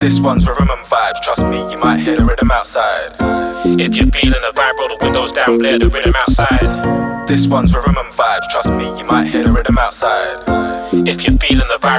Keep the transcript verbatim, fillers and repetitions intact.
This one's rhythm and vibes, trust me, you might hear the rhythm outside. If you're feeling the vibe, roll the windows down, blare the rhythm outside. This one's rhythm and vibes, trust me, you might hear the rhythm outside. If you're feeling the vibe,